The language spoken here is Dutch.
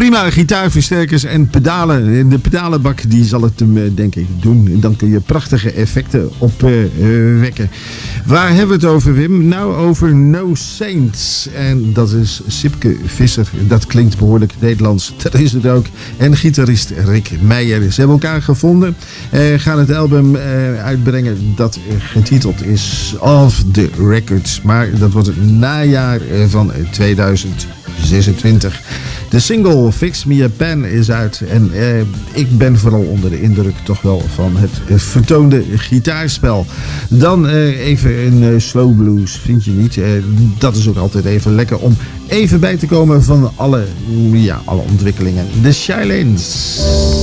Prima gitaarversterkers en pedalen. De pedalenbak die zal het hem denk ik doen. Dan kun je prachtige effecten opwekken. Waar hebben we het over, Wim? Nou, over No Saints. En dat is Sipke Visser. Dat klinkt behoorlijk Nederlands. Dat is het ook. En gitarist Rick Meijer. Ze hebben elkaar gevonden. Gaan het album uitbrengen dat getiteld is Off the Records. Maar dat wordt het najaar van 2026. De single Fix Me a Pen is uit. En ik ben vooral onder de indruk toch wel van het vertoonde gitaarspel. Dan even een slow blues, vind je niet? Dat is ook altijd even lekker om even bij te komen van alle ontwickelingen. De Shylins.